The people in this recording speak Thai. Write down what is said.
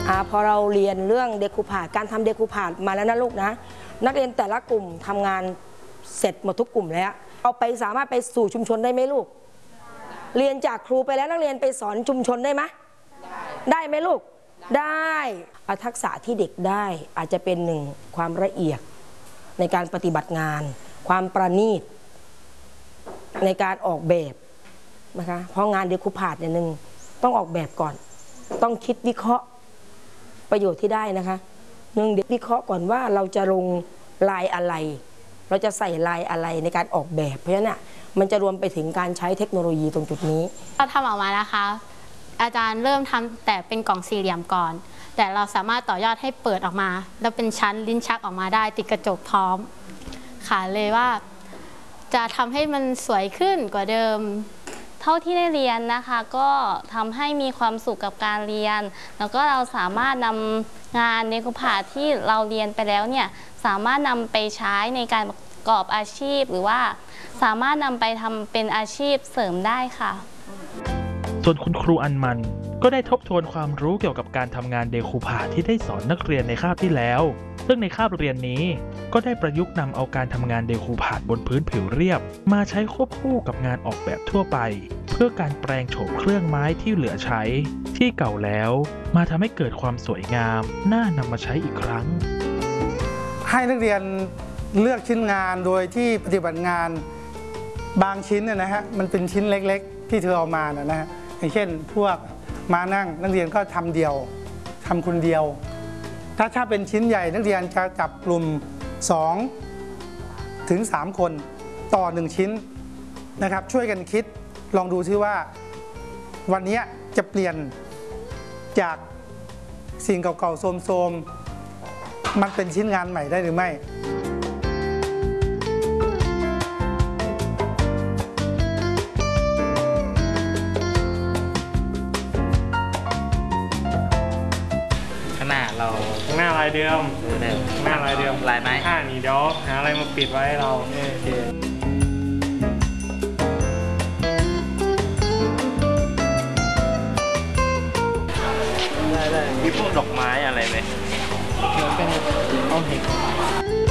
พอเราเรียนเรื่องเดคูพาดการทำเดคูพาดมาแล้วนะลูกนะนักเรียนแต่ละกลุ่มทำงานเสร็จหมดทุกกลุ่มแล้วเอาไปสามารถไปสู่ชุมชนได้ไหมลูกเรียนจากครูไปแล้วนักเรียนไปสอนชุมชนได้ไหมได้ไหมลูกได้ทักษะที่เด็กได้อาจจะเป็นหนึ่งความละเอียดในการปฏิบัติงานความประณีตในการออกแบบนะคะเพราะงานเดคูพาดเนี่ยหนึ่งต้องออกแบบก่อนต้องคิดวิเคราะห์ประโยชน์ที่ได้นะคะหนึ่งเด็กวิเคราะห์ก่อนว่าเราจะลงลายอะไรเราจะใส่ลายอะไรในการออกแบบเพราะฉะนั้นมันจะรวมไปถึงการใช้เทคโนโลยีตรงจุดนี้เราทำออกมานะคะอาจารย์เริ่มทำแต่เป็นกล่องสี่เหลี่ยมก่อนแต่เราสามารถต่อยอดให้เปิดออกมาแล้วเป็นชั้นลิ้นชักออกมาได้ติดกระจกพร้อมค่ะเลยว่าจะทำให้มันสวยขึ้นกว่าเดิมเท่าที่ได้เรียนนะคะก็ทำให้มีความสุขกับการเรียนแล้วก็เราสามารถนำงานเดคูพาดที่เราเรียนไปแล้วเนี่ยสามารถนำไปใช้ในการประกอบอาชีพหรือว่าสามารถนำไปทำเป็นอาชีพเสริมได้ค่ะส่วนคุณครูอัญมันก็ได้ทบทวนความรู้เกี่ยวกับการทำงานเดคูพาดที่ได้สอนนักเรียนในคาบที่แล้วซึ่งในคาบเรียนนี้ก็ได้ประยุกต์นำเอาการทำงานเดคูพาดบนพื้นผิวเรียบมาใช้ควบคู่กับงานออกแบบทั่วไปเพื่อการแปลงโฉมเครื่องไม้ที่เหลือใช้ที่เก่าแล้วมาทำให้เกิดความสวยงามน่านำมาใช้อีกครั้งให้นักเรียนเลือกชิ้นงานโดยที่ปฏิบัติงานบางชิ้นนะฮะมันเป็นชิ้นเล็กๆที่เธอเอามานะฮะอย่างเช่นพวกมานั่งนักเรียนก็ทำเดียวทำคนเดียวถ้าเป็นชิ้นใหญ่นักเรียนจะจับกลุ่ม2 ถึง 3 คนต่อ1ชิ้นนะครับช่วยกันคิดลองดูซิว่าวันนี้จะเปลี่ยนจากสิ่งเก่าๆโทรมๆมันเป็นชิ้นงานใหม่ได้หรือไม่หน้าลายเดิมหน้าลายเดิมลายไม้นี่เดี๋ยวหาอะไรมาปิดไว้ให้เราโอเคได้มีพวกดอกไม้อะไรไหม